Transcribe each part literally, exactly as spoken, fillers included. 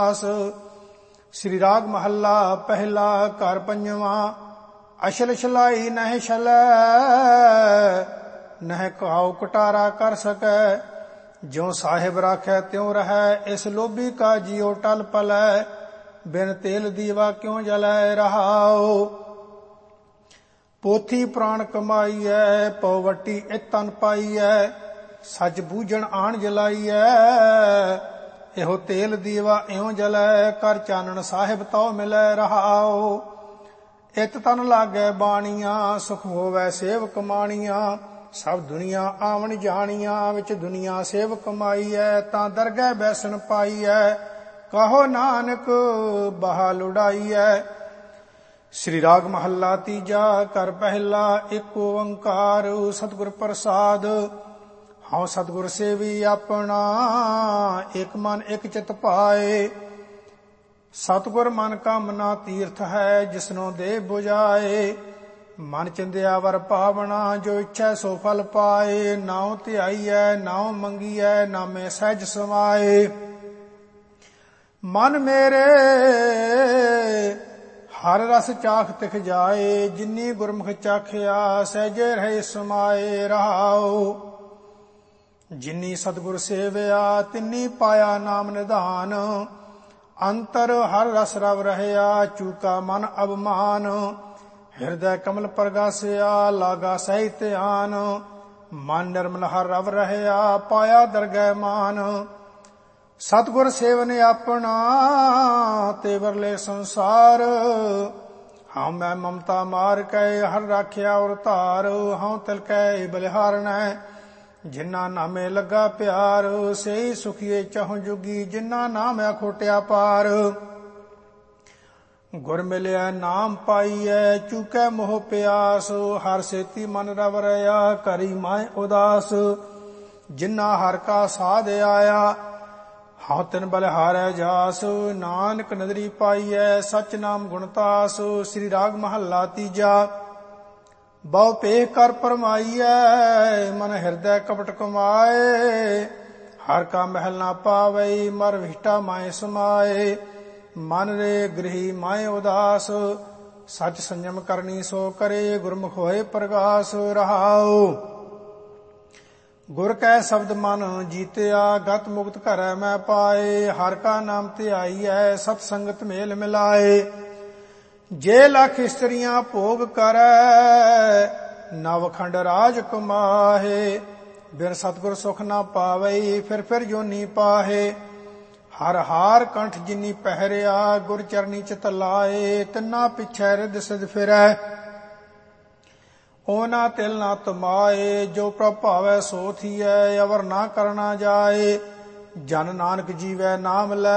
श्री राग महला पहला घर पंजवां। अशल छलाई नह छलै नह काऊ कटारा कर सकै। ज्यों साहिब राखै त्यों रहै इस लोभी का जियो टल पलै। बिन तेल दीवा क्यों जलै रहाओ। पोथी प्राण कमाईऐ पौवटी इत तन पाईऐ। सच बूझण आण जलाईऐ ਇਹੋ ਤੇਲ ਦੀਵਾ ਇਉਂ ਜਲੈ। ਕਰ ਚਾਨਣ ਸਾਹਿਬ ਤਉ ਮਿਲੈ ਰਹਾਓ। ਇਤ ਤਨ ਲਾਗੈ ਬਾਣੀਆਂ ਸੁਖ ਹੋਵੈ ਸੇਵ ਕਮਾਣੀਆਂ। ਸਭ ਦੁਨੀਆ ਆਵਣ ਜਾਣੀਆਂ ਵਿੱਚ ਦੁਨੀਆ ਸੇਵ ਕਮਾਈਐ। ਤਾਂ ਦਰਗਹਿ ਬੈਸਣ ਪਾਈਐ ਕਹੋ ਨਾਨਕ ਬਹਾ ਲੁੜਾਈਐ। श्री राग महला तीजा कर पहला एक ओंकार सतगुर प्रसाद। हाँ सतगुर सेवी अपना एक मन एक चित पाए। सतगुर मन का मना तीर्थ है जिसनो दे बुझाए। मन चिंदिया वर पावना जो इच्छा सो फल पाए। नाउ ध्याईऐ नाउ मंगीऐ नामे सहज समाए। मन मेरे हर रस चाख तिख जाए। जिन्नी गुरमुख चाखिया सहजे रहे समाए रहाओ। जिन्नी सतगुर सेविया तिन्नी पाया नाम निधान। अंतर हर रस रव रहया चूका मन अवमान। हृदय कमल प्रगासिया लागा सहित आन। मन निर्मल हर रव रहया पाया दरगह मान। सतगुर सेवन अपना तेवर ले संसार। हाँ मैं ममता मार कै हर राख्या और तार। हाँ तिल कै बलिहारण जिन्ना नामे लगा प्यार। से सुखिए चहुं जुगी जिन्ना नाम खोटिया पार। गुर मिलिया नाम पाईऐ चूकै मोह प्यास। हर सेती मन रव रया करी माए उदास। जिन्ना हर का साध आया हाँ तिन बलिहारै जास। नानक नदरी पाईऐ सच नाम गुणतास। श्री राग महला तीजा बहु पेह कर परमाईऐ मन हृदय कपट कमाए। हर का महल ना पावई मर विष्टा माए समाए। मन रे गृही माए उदास सच संयम करनी सो करे। गुरमुख होए प्रगास रहाओ। गुर कै शब्द मन जीतिया गत मुक्त घरै मैं पाए। हर का नाम ध्याईऐ सत संगत मेल मिलाए। जे लख स्त्रियां भोग करै नवखंड राज कमाहे। बिन सतगुर सुख ना पावई फिर फिर जोनी पाहे। हर हार कंठ जिन्नी पहरिया गुर चरनी चित लाए। तिन्ना पिछै रिद सिद फिरै ओना तिल ना तमाए। जो प्रभ भावै सो थीऐ अवर ना करना जाए। जन नानक जीवै नाम लै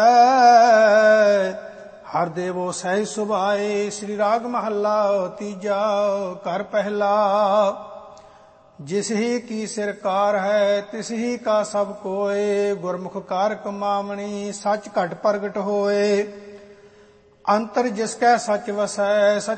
हर देवो सहज सुभाए। श्री राग महला तीजा कर पहला। जिस ही की सिरकार है तिस ही का सब कोय। गुरमुख कार कमावणी सच घट प्रगट होए। अंतर जिसकै सच वसै